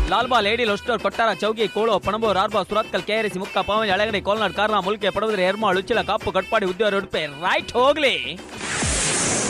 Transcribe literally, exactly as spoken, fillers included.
ಲಾಲ್ಬಾಲ್ ಏಡಿ ಲೊಸ್ಟೋರ್ ಕೊಟ್ಟಾರ ಚೌಗಿ ಕೋಳು ಪಣಬೂರ್ ಆರ್ಬಾ ಸುರತ್ಕಲ್ ಕೆಆರ್ಸಿ ಮುಕ್ಕ ಪಾವನಿ ಹಳೆಗಡೆ ಕೋಲ್ನಾಡ್ ಕಾರ್ನ ಮುಲ್ಕೆ ಪಡವದ್ರೆ ಎರ್ಮಾಳ್ ಉಚ್ಚಿಲ ಕಾಪು ಕಟ್ಪಾಡಿ ಉದ್ಯೋಗ ಉಡುಪೆ ರೈಟ್ ಹೋಗ್ಲಿ.